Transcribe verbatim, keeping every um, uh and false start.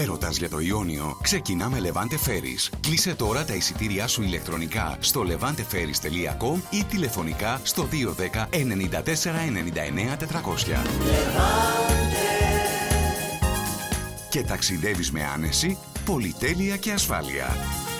Έρωτας για το Ιόνιο ξεκινά με Levante Ferries. Κλείσε τώρα τα εισιτήριά σου ηλεκτρονικά στο levante ferries τελεία com ή τηλεφωνικά στο δύο ένα μηδέν εννιά τέσσερα εννιά εννιά τετρακόσια. Και ταξιδεύεις με άνεση, πολυτέλεια και ασφάλεια.